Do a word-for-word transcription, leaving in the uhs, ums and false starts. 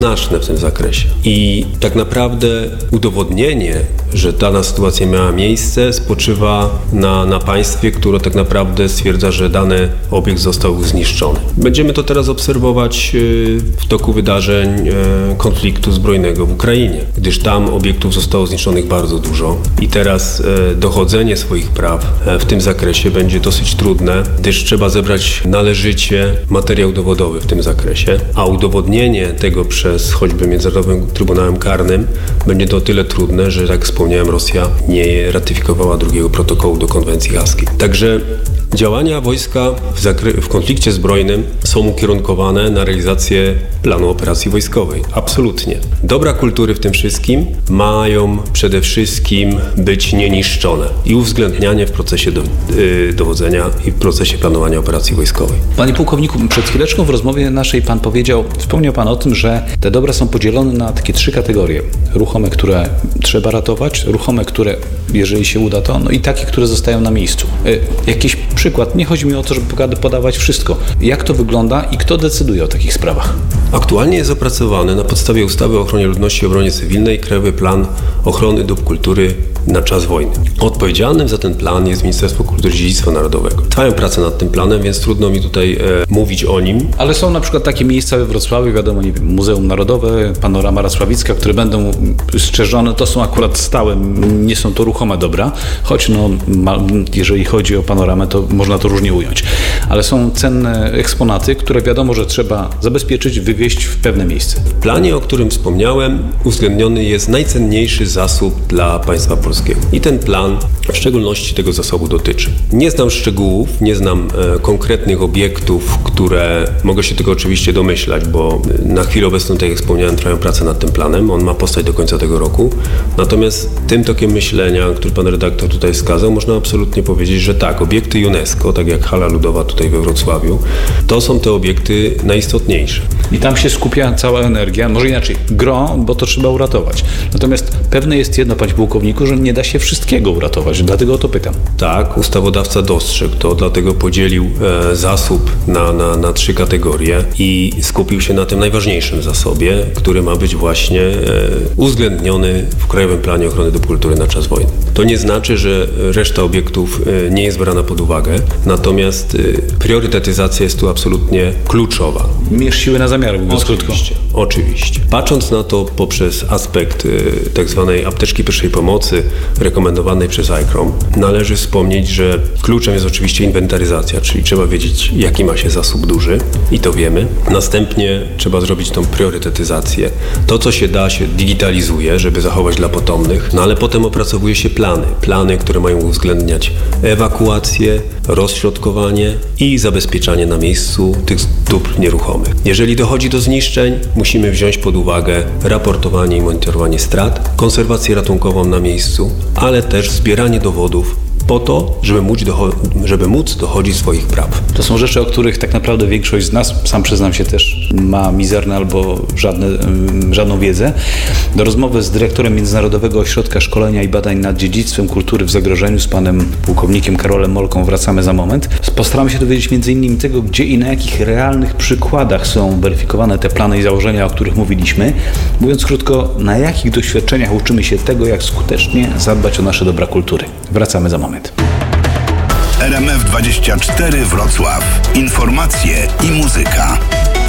znaczne w tym zakresie. I tak naprawdę udowodnienie, że dana sytuacja miała miejsce, spoczywa na, na państwie, które tak naprawdę stwierdza, że dany obiekt został zniszczony. Będziemy to teraz obserwować w toku wydarzeń konfliktu zbrojnego w Ukrainie, gdyż tam obiektów zostało zniszczonych bardzo dużo i teraz dochodzenie swoich praw w tym zakresie będzie dosyć trudne, gdyż trzeba zebrać należycie materiał dowodowy w tym zakresie, a udowodnienie tego przez choćby Międzynarodowym Trybunałem Karnym będzie to o tyle trudne, że jak wspomniałem, Rosja nie ratyfikowała drugiego protokołu do konwencji haskiej. Także działania wojska w, zakry- w konflikcie zbrojnym są ukierunkowane na realizację planu operacji wojskowej. Absolutnie. Dobra kultury w tym wszystkim mają przede wszystkim być nieniszczone i uwzględnianie w procesie do, yy, dowodzenia i w procesie planowania operacji wojskowej. Panie pułkowniku, przed chwileczką w rozmowie naszej pan powiedział, wspomniał pan o tym, że te dobra są podzielone na takie trzy kategorie. Ruchome, które trzeba ratować, ruchome, które jeżeli się uda to, no i takie, które zostają na miejscu. Yy, jakiś przykład. Nie chodzi mi o to, żeby podawać wszystko. Jak to wygląda i kto decyduje o takich sprawach? Aktualnie jest opracowany na podstawie ustawy o ochronie ludności i obronie cywilnej Krajowy Plan Ochrony Dóbr Kultury na czas wojny. Odpowiedzialnym za ten plan jest Ministerstwo Kultury i Dziedzictwa Narodowego. Trwają prace nad tym planem, więc trudno mi tutaj e, mówić o nim. Ale są na przykład takie miejsca we Wrocławiu, wiadomo, nie wiem, Muzeum Narodowe, Panorama Racławicka, które będą strzeżone. To są akurat stałe, nie są to ruchome dobra, choć no, ma, jeżeli chodzi o panoramę, to można to różnie ująć. Ale są cenne eksponaty, które wiadomo, że trzeba zabezpieczyć, wywieźć w pewne miejsce. W planie, o którym wspomniałem, uwzględniony jest najcenniejszy zasób dla państwa polskiego. I ten plan w szczególności tego zasobu dotyczy. Nie znam szczegółów, nie znam e, konkretnych obiektów, które mogę się tylko oczywiście domyślać, bo na chwilę obecną, tak jak wspomniałem, trwają prace nad tym planem. On ma powstać do końca tego roku. Natomiast tym tokiem myślenia, który pan redaktor tutaj wskazał, można absolutnie powiedzieć, że tak, obiekty UNESCO, tak jak hala ludowa tutaj we Wrocławiu, to są te obiekty najistotniejsze. I tam się skupia cała energia, może inaczej, gro, bo to trzeba uratować. Natomiast pewne jest jedno, panie pułkowniku, że nie da się wszystkiego uratować, dlatego o to pytam. Tak, ustawodawca dostrzegł to, dlatego podzielił e, zasób na, na, na trzy kategorie i skupił się na tym najważniejszym zasobie, który ma być właśnie e, uwzględniony w Krajowym Planie Ochrony Dóbr Kultury na czas wojny. To nie znaczy, że reszta obiektów e, nie jest brana pod uwagę, natomiast e, priorytetyzacja jest tu absolutnie kluczowa. Mierz siły na zamiar, mówiąc krótko. Oczywiście. Patrząc na to poprzez aspekt e, tak zwanej apteczki pierwszej pomocy rekomendowanej przez I C R O M, należy wspomnieć, że kluczem jest oczywiście inwentaryzacja, czyli trzeba wiedzieć, jaki ma się zasób duży i to wiemy. Następnie trzeba zrobić tą priorytetyzację. To, co się da, się digitalizuje, żeby zachować dla potomnych, no ale potem opracowuje się plany. Plany, które mają uwzględniać ewakuację, rozśrodkowanie i zabezpieczanie na miejscu tych dóbr nieruchomych. Jeżeli dochodzi do zniszczeń, musimy wziąć pod uwagę raportowanie i monitorowanie strat, konserwację ratunkową na miejscu, ale też zbieranie dowodów po to, żeby móc, docho- żeby móc dochodzić swoich praw. To są rzeczy, o których tak naprawdę większość z nas, sam przyznam się też, ma mizerne albo żadne, żadną wiedzę. Do rozmowy z dyrektorem Międzynarodowego Ośrodka Szkolenia i Badań nad Dziedzictwem Kultury w Zagrożeniu z panem pułkownikiem Karolem Molką wracamy za moment. Postaramy się dowiedzieć między innymi tego, gdzie i na jakich realnych przykładach są weryfikowane te plany i założenia, o których mówiliśmy. Mówiąc krótko, na jakich doświadczeniach uczymy się tego, jak skutecznie zadbać o nasze dobra kultury. Wracamy za moment. R M F dwadzieścia cztery Wrocław. Informacje i muzyka.